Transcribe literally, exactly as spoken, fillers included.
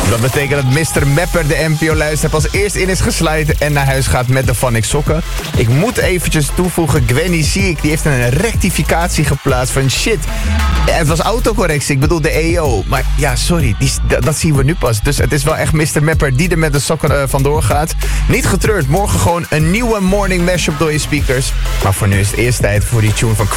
Dat betekent dat mister Mepper de N P O-luister pas eerst in is gesluiten en naar huis gaat met de Phonics sokken. Ik moet eventjes toevoegen, Gwenny Ziek, die heeft een rectificatie geplaatst van shit. Het was autocorrectie, ik bedoel de E O. Maar ja, sorry, die, dat zien we nu pas. Dus het is wel echt mister Mepper die er met de sokken uh, vandoor gaat. Niet getreurd, morgen gewoon een nieuwe morning mashup door je speakers. Maar voor nu is het eerst tijd voor die tune van